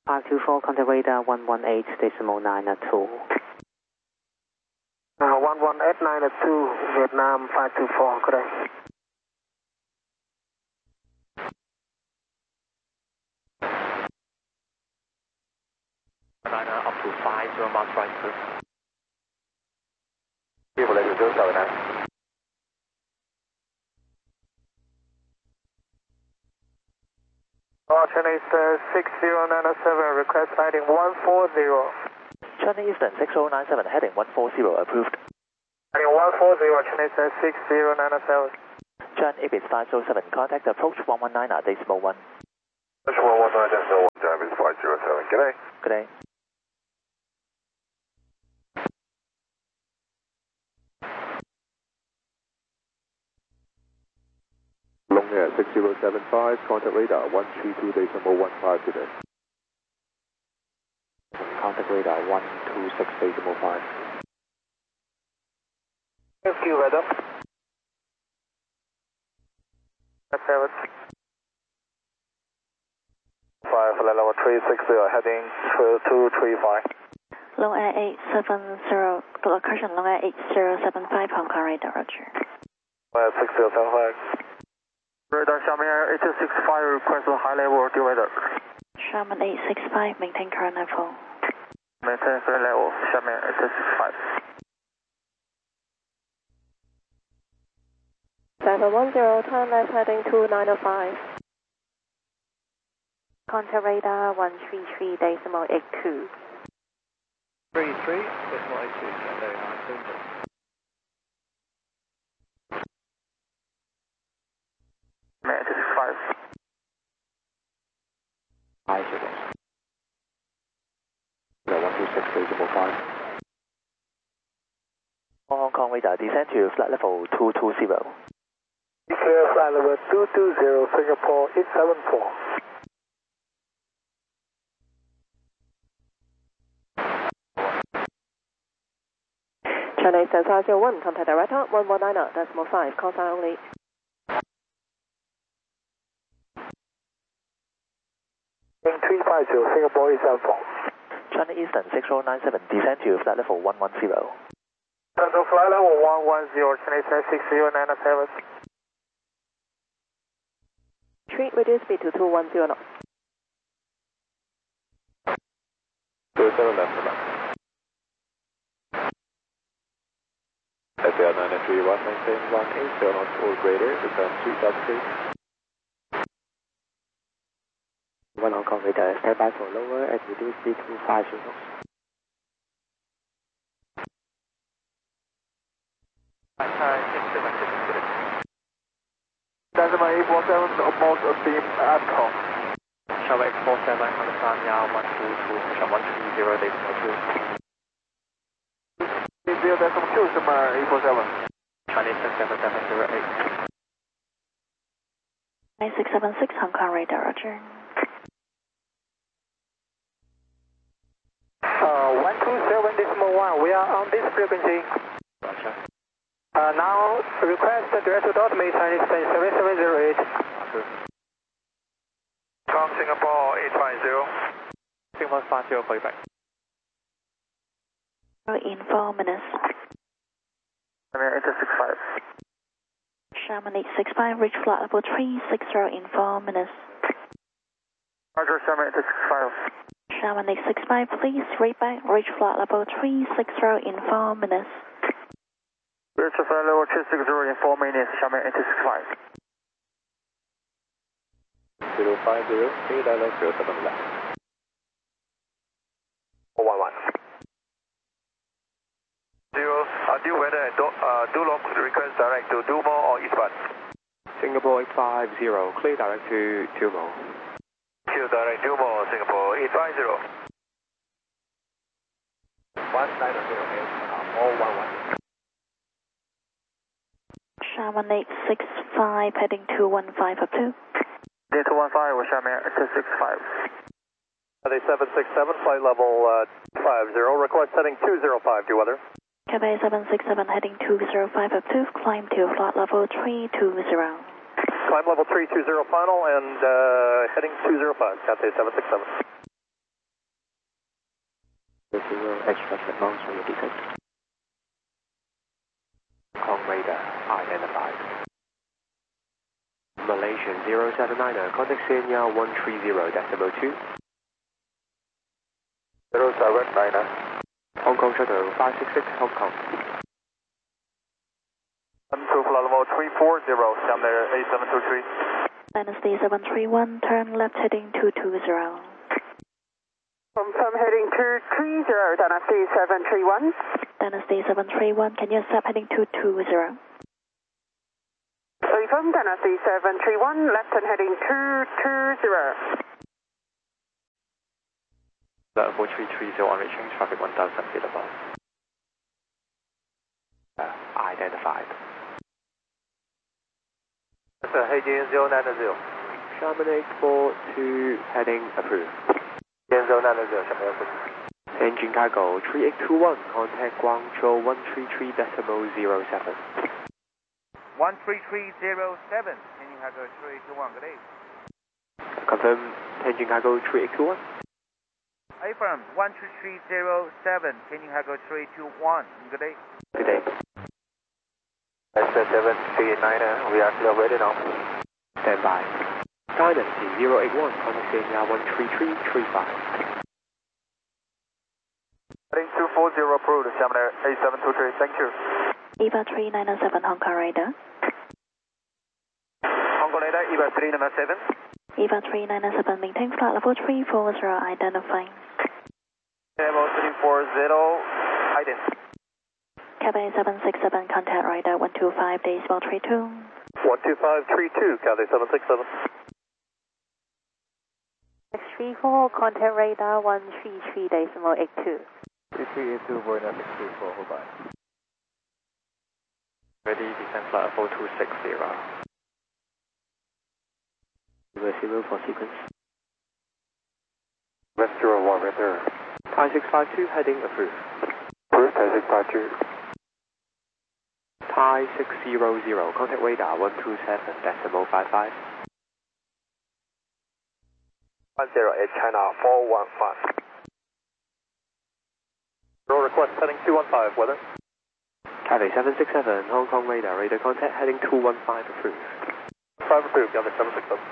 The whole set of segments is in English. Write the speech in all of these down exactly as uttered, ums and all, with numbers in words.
five two four, contact radar one one eight decimal nine at two. Uh, one one eight nine at two, Vietnam five two four, good day. Niner up to five zero miles right, sir. People let you do so now. Oh, China Eastern six zero nine seven, request heading one four zero. China Eastern six zero nine seven, heading one four zero, approved. Heading one four zero, China Eastern six zero nine seven. Chan Ibis five zero seven, contact approach one one nine, decimal one. Approach one one nine, decimal one, time is five zero seven, good day. Good day. Long Air six zero seven five, contact radar one three two decimal one five today. Contact radar one two six decimal five. Thank you, weather. seven. five, level three six zero, heading two three five. Long Air eight seven zero, location Long Air eight zero seven five, Hong Kong radar, roger. Long Air six zero seven five. Radar Xiamen eight six five, request high level dew weather. Xiamen eight six five, maintain current level. Maintain current level, Xiamen eight six five. seven one zero, turn left heading two nine five. Contact radar one three three decimal eight two. three three decimal eight two, very nice. eight six five. Five zero. Yeah, one two six decimal five. Hong Kong radar, descend to flight level two two zero. Clear flight level two two zero, Singapore eight seven four. China Eastern five zero one, contact director one one nine, decimal five, call sign only. three five zero, Singapore eight seven four. China Eastern six zero nine seven, descend to flight level one one zero. Central flight level one one zero, China Eastern six zero nine seven. three, reduce speed to two one zero knots. two seven left, left. S L nine three one, maintain one eight zero knots or greater, descend three thousand feet. One Hong Kong radar, stand by for lower and reduce speed to five zero knots. Decimal eight four seven, abort a beam at call. Show X four seven, understand now one two two, push up one three zero, decimal two. zero decimal two, eight four seven. Chinese seven seven zero eight. nine six seven six, Hong Kong radar, roger. Uh, one two seven decimal one, we are on this frequency. Roger. Uh, now request direct to dot me, Chinese seven seven zero eight. From Singapore eight five zero. Singapore five zero, call you back. In four minutes. eight six five. Xiamen eight six five, reach flight level three six zero in four minutes. Roger, Xiamen eight six five. Xiamen eight six five, please read back, reach flight level three six zero in four minutes. Reach flight level three six zero in four minutes, Xiamen eight six five. zero five zero, three dialog zero seven left. one one. Zero, uh, due weather and do, uh, Dulong request direct to Dumo or Eastbound. Singapore eight five zero, clear direct to Dumo. Clear direct Dumo, Singapore eight five zero. one nine zero eight, four one one. Xiamen eight six five, heading two one five up two. Day two one five, Xiamen eight six five. Day seven six seven, flight level uh, five zero, request heading two zero five, due weather. Cathay seven six seven, heading two zero five up two, climb to flight level three two zero. Climb level three two zero final and uh, heading two zero five, Cathay seven six seven. Zero extra set launch on your descent. Hong Kong radar, identified. Malaysian zero seven niner, contact Sanya one three zero decimal two. zero seven niner. Hong Kong shuttle five six six Hong Kong. one two flight level three four zero, Xiamen A seven two three. Dynasty seven three one, turn left heading two two zero. Confirm heading two three zero, Dynasty seven three one. Dynasty seven three one, can you stop heading two two zero? Confirm Dynasty seven three one, left turn heading two two zero. four three three zero on reaching traffic one thousand feet above. Uh, identified. Sir, Heijin zero nine zero. Xiamen eight four two heading approved. zero nine zero, Xiamen approved. Engine cargo three eight two one, contact Guangzhou one three three decimal zero seven. one three three zero seven, engine cargo three eight two one, good day. Confirm engine cargo three eight two one. Affirm, one three three zero seven, engine cargo three eight two one, good day. Good day. S seven three niner, we are still ready now. Stand by. Dynasty zero eight one, contact Sanya one three three three five. Heading two four zero approved, Xiamen A seven two three, thank you. EVA three nine seven Hong Kong radar. Hong Kong radar, EVA three nine seven. EVA three nine seven, maintain flight level three four zero, identifying. Level three four zero, identify. Cathay seven six seven, contact radar one two five decimal three two. one two five three two, Cathay seven six seven. six three four, contact radar one three three decimal eight two. three three eight two, Voyager six three four, hold by. Ready, descent flight four two six zero. Reversible for sequence. West zero one, right there. Thai six five two heading approved. Approved, Thai six five two. Thai six zero zero, contact radar one two seven decimal five five. one zero eight China four one five. Roll request heading two one five, weather. Cathay seven six seven, Hong Kong radar, radar contact heading two one five approved. five approved, Cathay seven six seven.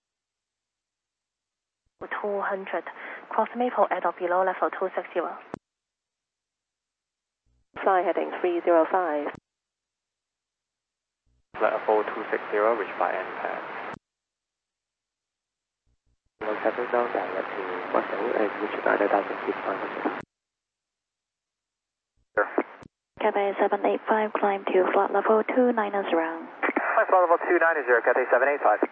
two hundred, cross Maple at or below level two six zero. Fly heading three zero five. Flight four two six zero, reached by N pad. One seven down direct to Warsaw and reach another thousand feet five hundred. Cathay seven eight five, climb to flight level two nine zero. Flight level two nine zero, Cathay seven eight five.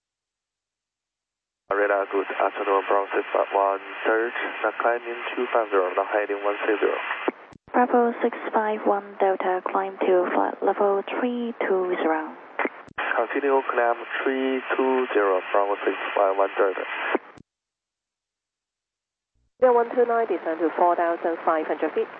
Radar, good afternoon, Brown six one third, now climbing two five zero, now heading one three zero. Bravo six five one Delta, climb to flight level three two zero. Continue climb three two zero, Bravo six five one third. zero one two nine, descend to four thousand five hundred feet.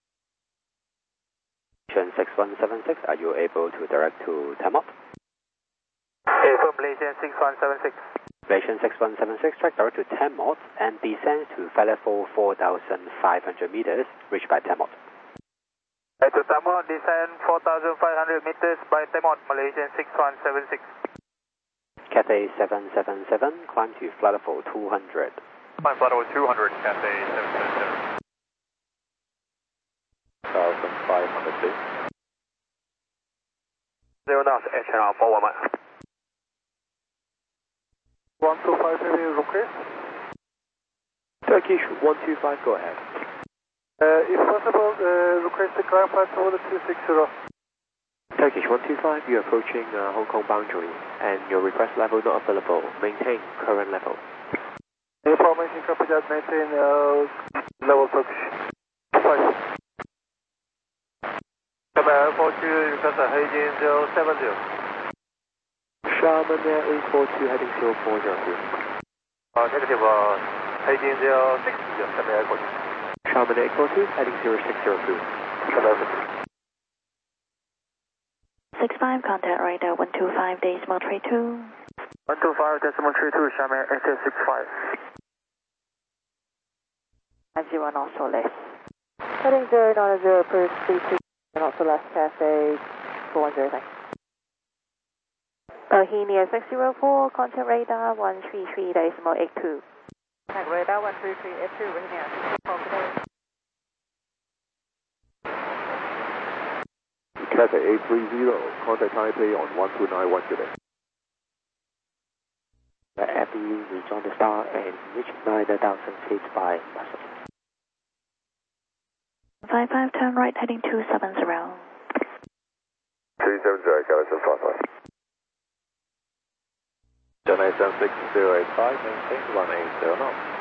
six one seven six, are you able to direct to Tamop? Hey, from Malaysian six one seven six. Malaysian six one seven six, track direct to Tamot and descend to flight level four thousand five hundred meters, reached by Tamot. Hey, to Tamot, descend four thousand five hundred meters by Tamot, Malaysian six one seven six. Cathay seven seven seven, climb to flight level two hundred. Climb flight level two hundred, Cathay seven seven seven. one thousand five hundred feet. Zero knots, H N R four one one. one two five, maybe request. Turkish one two five, go ahead. Uh, if possible, uh, request the climb flight over two six zero. Turkish one two five, you're approaching uh, Hong Kong boundary and your request level not available. Maintain current level. Information copy that, maintain uh, level Turkish. five. Command four two, request a Heijin zero seven zero. Xiamen eight four two heading zero four zero. Uh, negative, uh, Heijin zero six zero, Command eight four two. Xiamen eight four two heading zero six zero. six five, contact radar one two five decimal three two. one two five decimal three two, Xiamen eight six five. five zero knots or less. Heading zero nine zero per three two, not to left, Cathay four one zero, thanks. Bohemia six zero four, contact radar one three three decimal eight two. Contact radar one three three eight two, Bohemia six zero four, good day. Cathay eight three zero, contact Taipei on one two nine one today. F D U rejoin the star and reach nine thousand feet by passage. five five, turn right, heading two seven zero. two seven zero, Galaxy five five. Chennai seven six zero eight five, maintain one eight zero knots.